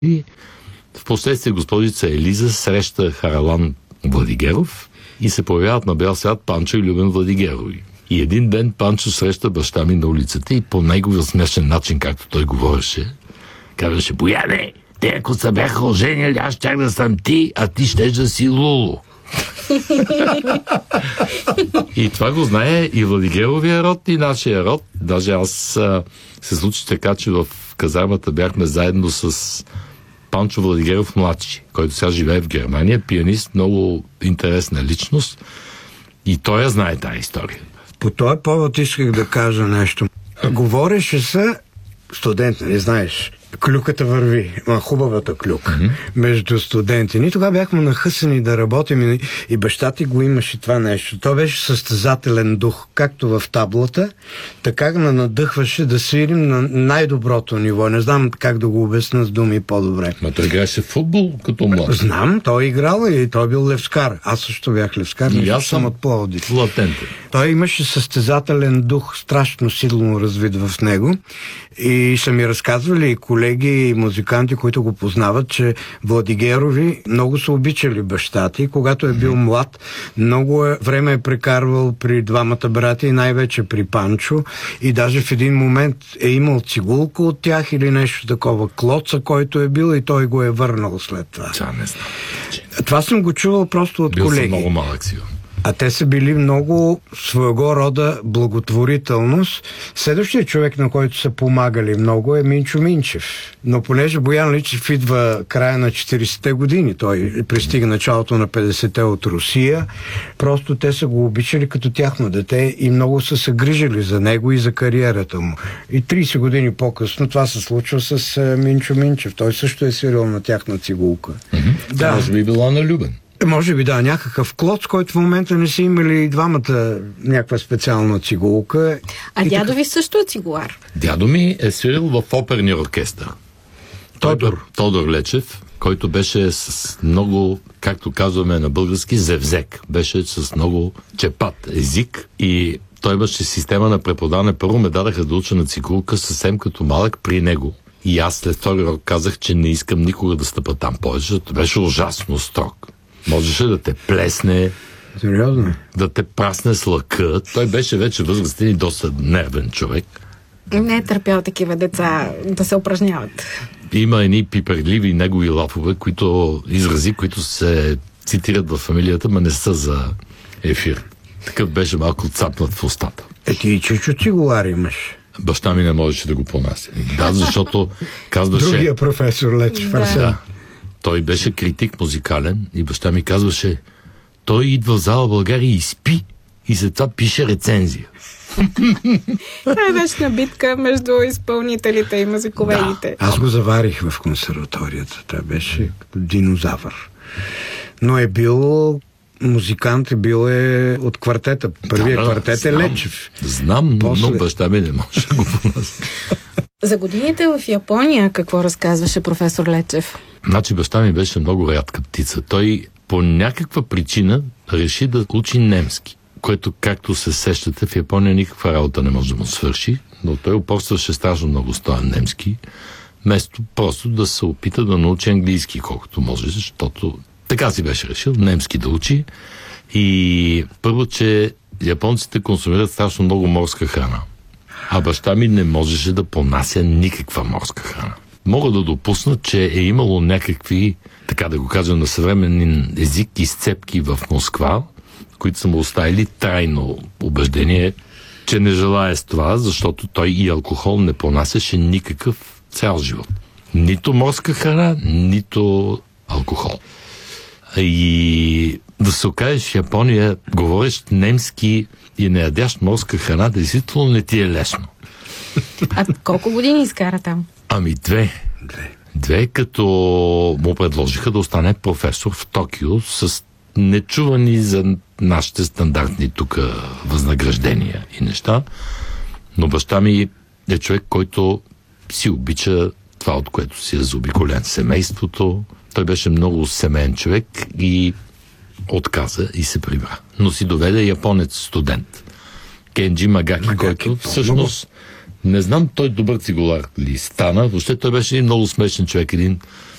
И в последствие госпожица Елиза среща Харалан Владигеров и се появяват на бял свят Панчо и Любен Владигерови. И един ден Панчо среща баща ми на улицата и по неговия смешен начин, както той говореше, казваше: Бояне, те ако се бяха оженили, аз чак да съм ти, а ти щеш да си Лулу. И това го знае и Владигеровия род, и нашия род. Даже аз се случи така, че в казармата бяхме заедно с Панчо Владигеров младши, който сега живее в Германия, пианист, много интересна личност, и той я знае тази история. По този повод исках да кажа нещо. Говореше се, студент, не знаеш, клюката върви, хубавата клюка между студенти. Ние тогава бяхме нахъсани да работим и баща ти го имаше това нещо. То беше състезателен дух, както в таблата, така ме надъхваше да свирим на най-доброто ниво. Не знам как да го обясня с думи по-добре. Ма той играеше в футбол като млад. Знам, той играл и той бил левскар. Аз също бях левскар, и аз съм от Пловдив. латентен. Той имаше състезателен дух, страшно силно развит в него, и са ми разказвали и колеги, и музиканти, които го познават, че Владигерови много са обичали баща ти. Когато е бил млад, много време е прекарвал при двамата брати и най-вече при Панчо, и даже в един момент е имал цигулка от тях или нещо такова, клоца, който е бил, и той го е върнал след това. Това не знам. Това съм го чувал просто от бил колеги. Бил съм много малък сигурно. А те са били много своего рода благотворителност. Следващия човек, на който са помагали много, е Минчо Минчев. Но понеже Боян Личев идва края на 40-те години, той пристига началото на 50-те от Русия, просто те са го обичали като тяхно дете и много са се грижили за него и за кариерата му. И 30 години по-късно това се случва с Минчо Минчев. Той също е свирил на тяхна цигулка. Да. Може би била на Любен. Може би да, някакъв клоц, който в момента не са имали и двамата някаква специална цигулка. А дядо ви също е цигулар? Дядо ми е свирил в оперния оркестър. Тодор Лечев, който беше с много, както казваме на български, зевзек. Беше с много чепат език и той имаше система на преподаване. Първо ме дадаха да уча на цигулка съвсем като малък при него. И аз след втори рок казах, че не искам никога да стъпа там повече, защото беше ужасно строг. Можеше да те плесне, сериозно? Да те прасне с лъка. Той беше вече възрастен и доста нервен човек. Не е търпял такива деца да се упражняват. Има едни пиперливи негови лафове, изрази, които се цитират в фамилията, но не са за ефир. Такъв беше малко цапнат в устата. Ти и чичо цигулар имаш. Баща ми не можеше да го понася. Да, защото казваше... Другия професор Лечев. Да. Той беше критик музикален и баща ми казваше: той идва в зала България и спи, и след това пише рецензия. Това е вечна битка между изпълнителите и музиковедите. Да, аз го заварих в консерваторията. Той беше като динозавър. Но е бил музикант, бил е от квартета. Първият квартет е Лечев. Знам, но баща ми не може да го понася. За годините в Япония какво разказваше професор Лечев? Значи баща ми беше много рядка птица. Той по някаква причина реши да учи немски, което, както се сещате, в Япония никаква работа не може да му свърши, но той упорстваше страшно много с този немски, вместо просто да се опита да научи английски колкото може, защото така си беше решил немски да учи. И първо, че японците консумират страшно много морска храна. А баща ми не можеше да понася никаква морска храна. Мога да допусна, че е имало някакви, така да го кажа на съвременен език, изцепки в Москва, които са му оставили трайно убеждение, че не желае с това, защото той и алкохол не понасяше никакъв цял живот. Нито морска храна, нито алкохол. И да се окажеш в Япония, говориш немски и не ядяш морска храна, действително не ти е лесно. А колко години изкара там? Ами две, като му предложиха да остане професор в Токио с нечувани за нашите стандартни тук възнаграждения и неща. Но баща ми е човек, който си обича това, от което си е заобиколен семейството. Той беше много семейен човек и отказа и се прибра. Но си доведе японец студент. Кенджи Магаки, който всъщност не знам той добър цигулар ли стана. Въобще той беше един много смешен човек, един